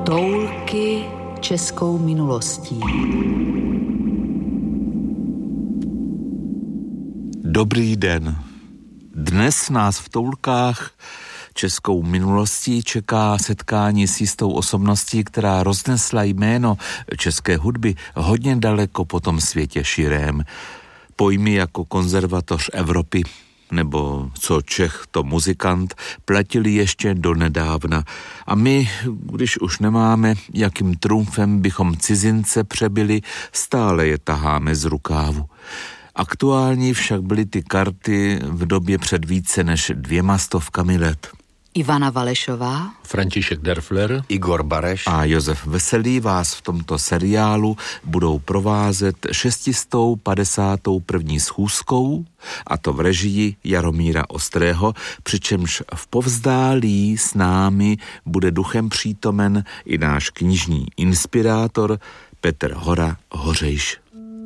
Toulky českou minulostí. Dobrý den. Dnes nás v Toulkách českou minulostí čeká setkání s jistou osobností, která roznesla jméno české hudby hodně daleko po tom světě širém. Pojmy jako konzervatoř Evropy nebo co Čech, to muzikant, platili ještě donedávna. A my, když už nemáme, jakým trumfem bychom cizince přebili, stále je taháme z rukávu. Aktuální však byly ty karty v době před více než 200 let. Ivana Valešová, František Derfler, Igor Bareš a Josef Veselý vás v tomto seriálu budou provázet 651. schůzkou, a to v režii Jaromíra Ostrého, přičemž v povzdálí s námi bude duchem přítomen i náš knižní inspirátor Petr Hora Hořejš.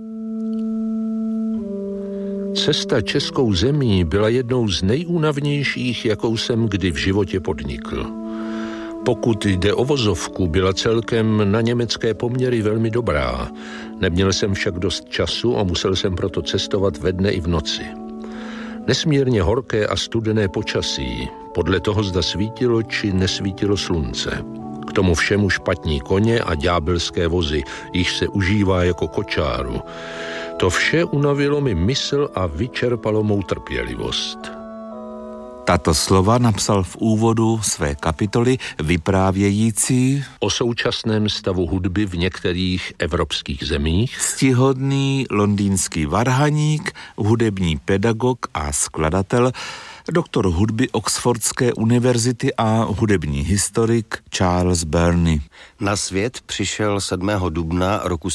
Cesta českou zemí byla jednou z nejúnavnějších, jakou jsem kdy v životě podnikl. Pokud jde o vozovku, byla celkem na německé poměry velmi dobrá. Neměl jsem však dost času a musel jsem proto cestovat ve dne i v noci. Nesmírně horké a studené počasí, podle toho zda svítilo či nesvítilo slunce. K tomu všemu špatní koně a ďábelské vozy, jich se užívá jako kočáru. To vše unavilo mi mysl a vyčerpalo mou trpělivost. Tato slova napsal v úvodu své kapitoly vyprávějící o současném stavu hudby v některých evropských zemích ctihodný londýnský varhaník, hudební pedagog a skladatel, doktor hudby Oxfordské univerzity a hudební historik Charles Burney. Na svět přišel 7. dubna roku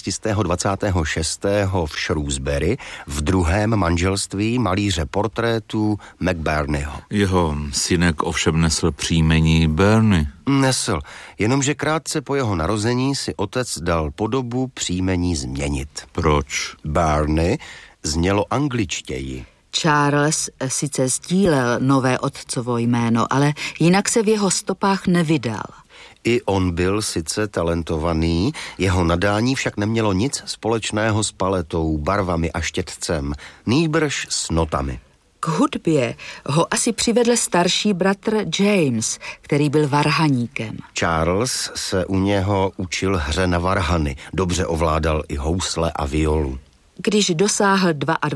1726. v Shrewsbury v druhém manželství malíře portrétů McBurneyho. Jeho synek ovšem nesl příjmení Burney. Nesl, jenomže krátce po jeho narození si otec dal podobu příjmení změnit. Proč? Burney znělo angličtěji. Charles sice sdílel nové otcovo jméno, ale jinak se v jeho stopách nevydal. I on byl sice talentovaný, jeho nadání však nemělo nic společného s paletou, barvami a štětcem, nýbrž s notami. K hudbě ho asi přivedl starší bratr James, který byl varhaníkem. Charles se u něho učil hře na varhany, dobře ovládal i housle a violu. Když dosáhl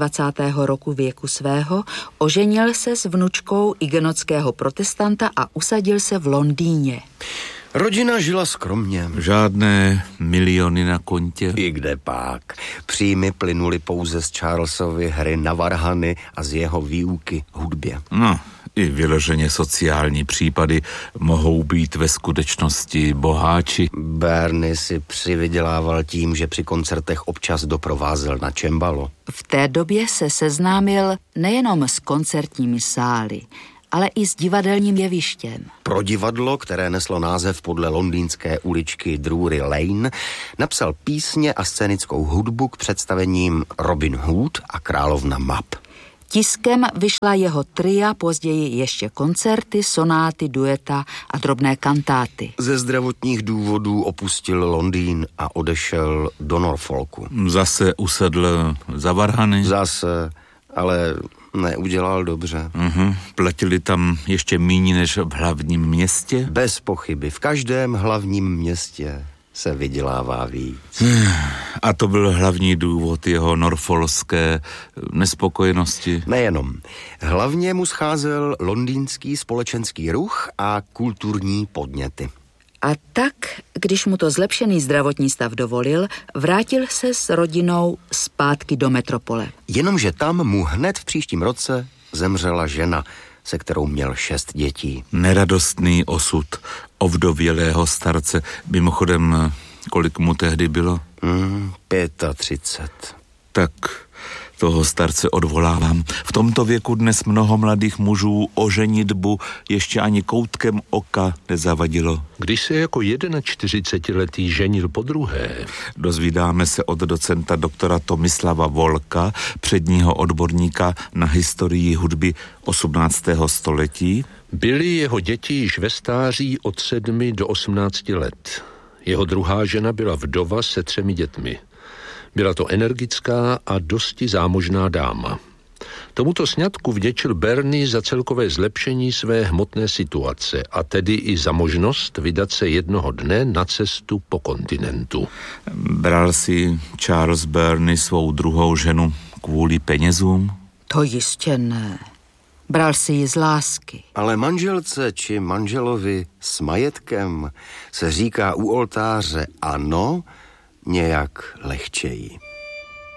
22. roku věku svého, oženil se s vnučkou igenotského protestanta a usadil se v Londýně. Rodina žila skromně. Žádné miliony na kontě. I kde pak. Příjmy plynuly pouze z Charlesovy hry na varhany a z jeho výuky hudbě. No, i vyloženě sociální případy mohou být ve skutečnosti boháči. Burney si přivydělával tím, že při koncertech občas doprovázel na cembalo. V té době se seznámil nejenom s koncertními sály, ale i s divadelním jevištěm. Pro divadlo, které neslo název podle londýnské uličky Drury Lane, napsal písně a scénickou hudbu k představením Robin Hood a Královna Mab. Tiskem vyšla jeho tria, později ještě koncerty, sonáty, dueta a drobné kantáty. Ze zdravotních důvodů opustil Londýn a odešel do Norfolku. Zase usedl za varhany. Zase, ale neudělal dobře. Platili tam ještě míň než v hlavním městě? Bez pochyby, v každém hlavním městě se vydělává víc. A to byl hlavní důvod jeho norfolské nespokojenosti? Nejenom. Hlavně mu scházel londýnský společenský ruch a kulturní podněty. A tak, když mu to zlepšený zdravotní stav dovolil, vrátil se s rodinou zpátky do metropole. Jenomže tam mu hned v příštím roce zemřela žena, se kterou měl 6 dětí. Neradostný osud ovdovělého starce. Mimochodem, kolik mu tehdy bylo? 35. Tak Toho starce odvolávám. V tomto věku dnes mnoho mladých mužů o ženitbu ještě ani koutkem oka nezavadilo. Když se jako 41letý ženil podruhé. Dozvídáme se od docenta doktora Tomislava Volka, předního odborníka na historii hudby 18. století. Byly jeho děti již ve stáří od 7 do 18 let. Jeho druhá žena byla vdova se 3 dětmi. Byla to energická a dosti zámožná dáma. Tomuto sňatku vděčil Bernie za celkové zlepšení své hmotné situace a tedy i za možnost vydat se jednoho dne na cestu po kontinentu. Bral si Charles Bernie svou druhou ženu kvůli penězům? To jistě ne. Bral si ji z lásky. Ale manželce či manželovi s majetkem se říká u oltáře ano, nějak lehčeji.